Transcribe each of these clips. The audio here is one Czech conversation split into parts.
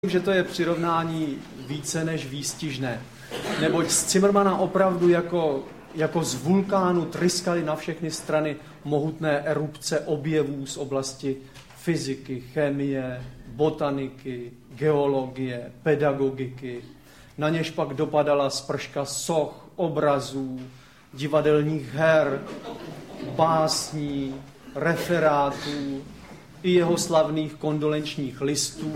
Že to je přirovnání více než výstižné, neboť z Zimmermana opravdu jako z vulkánu tryskaly na všechny strany mohutné erupce objevů z oblasti fyziky, chemie, botaniky, geologie, pedagogiky. Na něž pak dopadala sprška soch, obrazů, divadelních her, básní, referátů i jeho slavných kondolenčních listů.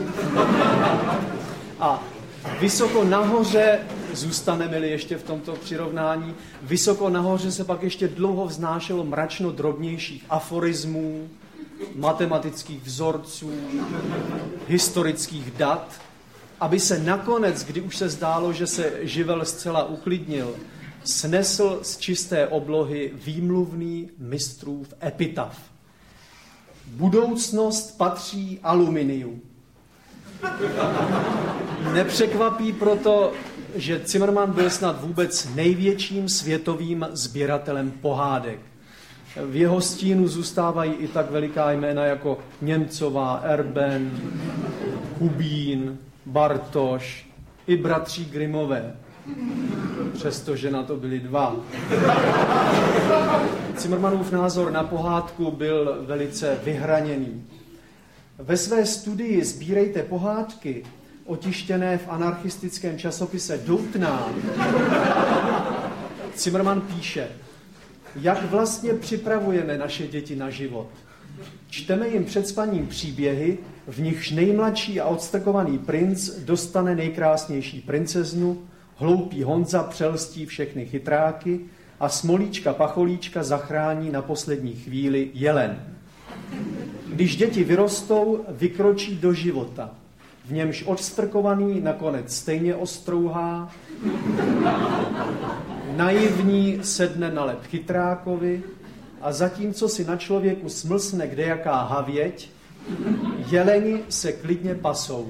A vysoko nahoře, zůstaneme-li ještě v tomto přirovnání, vysoko nahoře se pak ještě dlouho vznášelo mračno drobnějších aforismů, matematických vzorců, historických dat, aby se nakonec, kdy už se zdálo, že se živel zcela uklidnil, snesl z čisté oblohy výmluvný mistrův epitaf. Budoucnost patří aluminiu. Nepřekvapí proto, že Zimmermann byl snad vůbec největším světovým sběratelem pohádek. V jeho stínu zůstávají i tak veliká jména jako Němcová, Erben, Kubín, Bartoš i bratří Grimmové, přestože na to byli dva. Zimmermannův názor na pohádku byl velice vyhraněný. Ve své studii Sbírejte pohádky, otištěné v anarchistickém časopise Doutná, Zimmermann píše: jak vlastně připravujeme naše děti na život? Čteme jim před spaním příběhy, v nichž nejmladší a odstrkovaný princ dostane nejkrásnější princeznu, hloupý Honza přelstí všechny chytráky a smolíčka pacholíčka zachrání na poslední chvíli jelen. Když děti vyrostou, vykročí do života, v němž odstrkovaný nakonec stejně ostrouhá, naivní sedne na lep chytrákovi a zatímco si na člověku smlsne kdejaká havěť, jeleni se klidně pasou.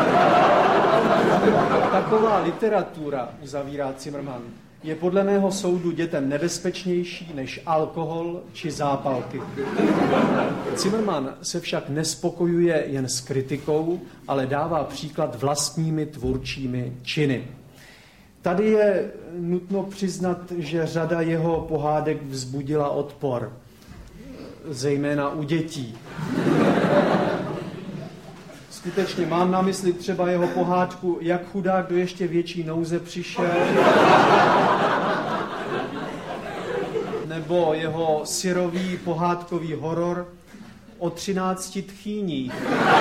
Taková literatura, uzavírá Zimmermann, je podle mého soudu dětem nebezpečnější než alkohol či zápalky. Zimmermann se však nespokojuje jen s kritikou, ale dává příklad vlastními tvůrčími činy. Tady je nutno přiznat, že řada jeho pohádek vzbudila odpor, zejména u dětí. Skutečně mám na mysli třeba jeho pohádku Jak chudák do ještě větší nouze přišel, nebo jeho syrový pohádkový horor o 13 tchýních.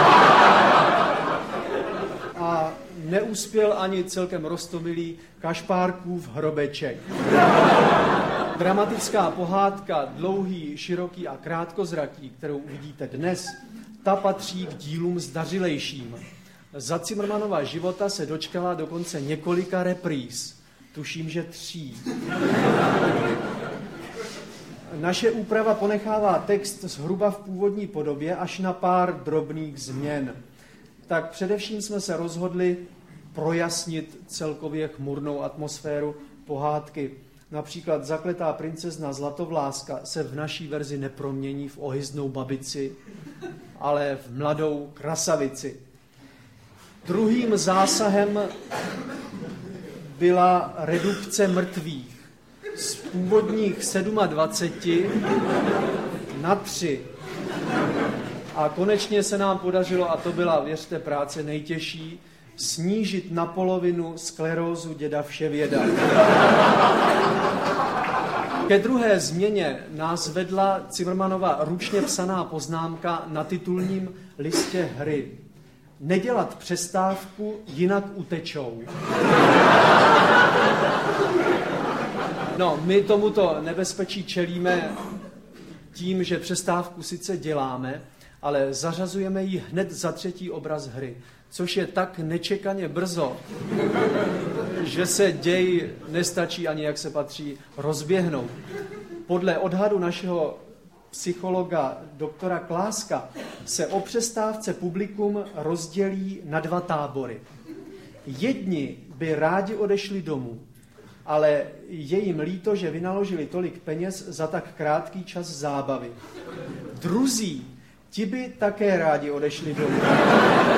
A neuspěl ani celkem roztomilý Kašpárkův hrobeček. Dramatická pohádka Dlouhý, široký a krátkozraký, kterou uvidíte dnes, ta patří k dílům zdařilejším. Za Zimmermannova života se dočkala dokonce několika repríz. Tuším, že 3. Naše úprava ponechává text zhruba v původní podobě až na pár drobných změn. Tak především jsme se rozhodli projasnit celkově chmurnou atmosféru pohádky. Například zakletá princezna Zlatovláska se v naší verzi nepromění v ohyznou babici, ale v mladou krasavici. Druhým zásahem byla redukce mrtvých z původních 27 na 3. A konečně se nám podařilo, a to byla, věřte, práce nejtěžší, snížit na polovinu sklerózu děda Vševěda. Ke druhé změně nás vedla Zimmermannova ručně psaná poznámka na titulním listě hry. Nedělat přestávku, jinak utečou. No, my tomuto nebezpečí čelíme tím, že přestávku sice děláme, ale zařazujeme ji hned za 3. obraz hry, což je tak nečekaně brzo, že se děj nestačí ani, jak se patří, rozběhnout. Podle odhadu našeho psychologa doktora Kláska se o přestávce publikum rozdělí na 2 tábory. Jedni by rádi odešli domů, ale je jim líto, že vynaložili tolik peněz za tak krátký čas zábavy. Druzí, ti by také rádi odešli domů,